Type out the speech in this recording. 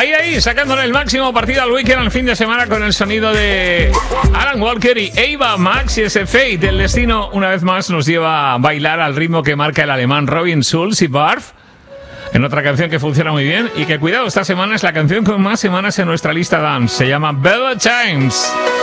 Ahí, sacándole el máximo partido al weekend, al fin de semana, con el sonido de Alan Walker y Ava Max y ese Fate. El destino, una vez más, nos lleva a bailar al ritmo que marca el alemán Robin Schulz y Barf, en otra canción que funciona muy bien y que, cuidado, esta semana es la canción con más semanas en nuestra lista dance. Se llama Better Times.